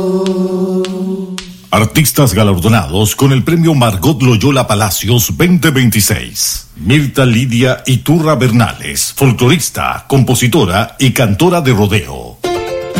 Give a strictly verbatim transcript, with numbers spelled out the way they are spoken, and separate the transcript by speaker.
Speaker 1: Artistas galardonados con el premio Margot Loyola Palacios veinte veintiséis. Mirta Lidia Iturra Bernales, folclorista, compositora y cantora de rodeo.